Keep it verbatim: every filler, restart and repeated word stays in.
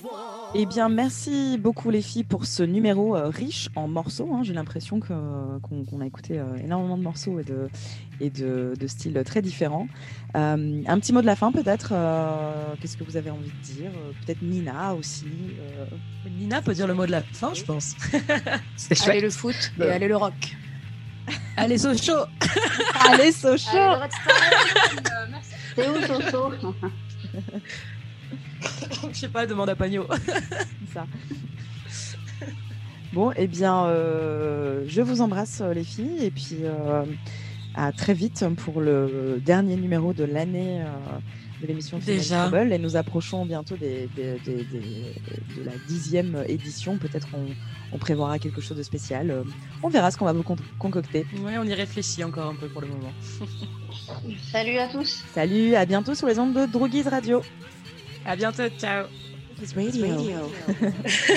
Eh bien, merci beaucoup les filles pour ce numéro euh, riche en morceaux. Hein. J'ai l'impression que, qu'on, qu'on a écouté euh, énormément de morceaux et de, et de, de styles très différents. Euh, un petit mot de la fin peut-être. Euh, qu'est-ce que vous avez envie de dire? Peut-être Nina aussi. Euh... Nina peut dire le mot de la fin, je pense. C'était chouette. Allez le foot et allez le rock. Allez Sochaux. Allez Sochaux. Allez, le Red Star, euh, merci. C'est où Soso? Je sais pas, demande à Pagno. Ça. Bon, eh bien, euh, je vous embrasse les filles et puis euh, à très vite pour le dernier numéro de l'année euh, de l'émission Déjà. Trouble. Et nous approchons bientôt des, des, des, des, de la dixième édition. Peut-être on, on prévoira quelque chose de spécial. On verra ce qu'on va vous con- concocter. Ouais, on y réfléchit encore un peu pour le moment. Salut à tous. Salut, à bientôt sur les ondes de Droogies Radio. À bientôt, ciao. Radio.